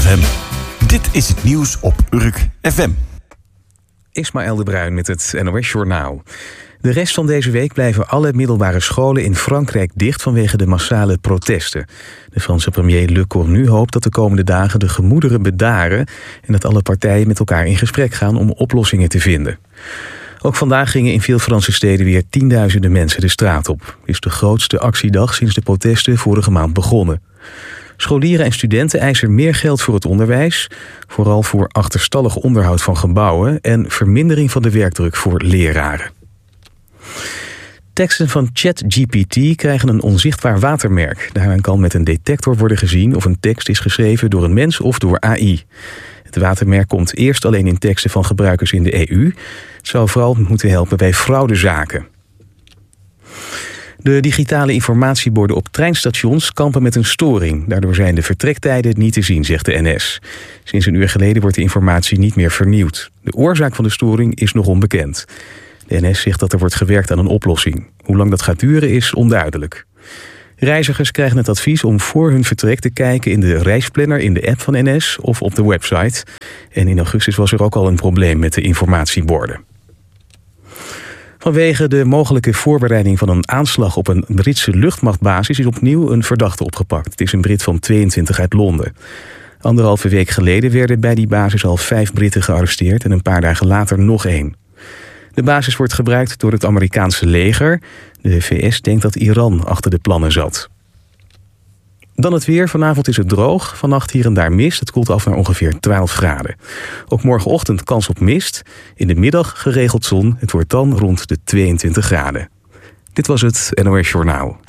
FM. Dit is het nieuws op Urk FM. Ismaël de Bruin met het NOS Journaal. De rest van deze week blijven alle middelbare scholen in Frankrijk dicht vanwege de massale protesten. De Franse premier Le Cornu hoopt dat de komende dagen de gemoederen bedaren en dat alle partijen met elkaar in gesprek gaan om oplossingen te vinden. Ook vandaag gingen in veel Franse steden weer tienduizenden mensen de straat op. Het is de grootste actiedag sinds de protesten vorige maand begonnen. Scholieren en studenten eisen meer geld voor het onderwijs, vooral voor achterstallig onderhoud van gebouwen en vermindering van de werkdruk voor leraren. Teksten van ChatGPT krijgen een onzichtbaar watermerk. Daaraan kan met een detector worden gezien of een tekst is geschreven door een mens of door AI. Het watermerk komt eerst alleen in teksten van gebruikers in de EU. Het zou vooral moeten helpen bij fraudezaken. De digitale informatieborden op treinstations kampen met een storing. Daardoor zijn de vertrektijden niet te zien, zegt de NS. Sinds een uur geleden wordt de informatie niet meer vernieuwd. De oorzaak van de storing is nog onbekend. De NS zegt dat er wordt gewerkt aan een oplossing. Hoe lang dat gaat duren is onduidelijk. Reizigers krijgen het advies om voor hun vertrek te kijken in de reisplanner in de app van NS of op de website. En in augustus was er ook al een probleem met de informatieborden. Vanwege de mogelijke voorbereiding van een aanslag op een Britse luchtmachtbasis is opnieuw een verdachte opgepakt. Het is een Brit van 22 uit Londen. 1,5 week geleden werden bij die basis al 5 Britten gearresteerd en een paar dagen later nog 1. De basis wordt gebruikt door het Amerikaanse leger. De VS denkt dat Iran achter de plannen zat. Dan het weer. Vanavond is het droog. Vannacht hier en daar mist. Het koelt af naar ongeveer 12 graden. Ook morgenochtend kans op mist. In de middag geregeld zon. Het wordt dan rond de 22 graden. Dit was het NOS Journaal.